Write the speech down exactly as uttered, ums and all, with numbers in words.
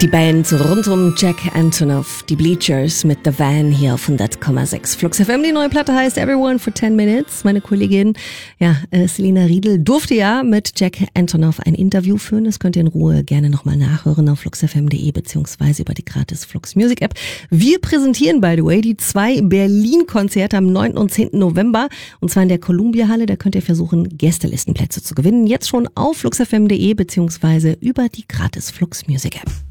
Die Band rund um Jack Antonoff, die Bleachers mit The Van hier auf hundert Komma sechs Flux F M. Die neue Platte heißt Everyone for ten minutes. Meine Kollegin, ja, äh, Selina Riedel durfte ja mit Jack Antonoff ein Interview führen. Das könnt ihr in Ruhe gerne nochmal nachhören auf flux f m punkt d e beziehungsweise über die gratis Flux Music App. Wir präsentieren, by the way, die zwei Berlin-Konzerte am neunten und zehnten November und zwar in der Columbia Halle. Da könnt ihr versuchen, Gästelistenplätze zu gewinnen. Jetzt schon auf flux f m punkt d e beziehungsweise über die gratis Flux Music App.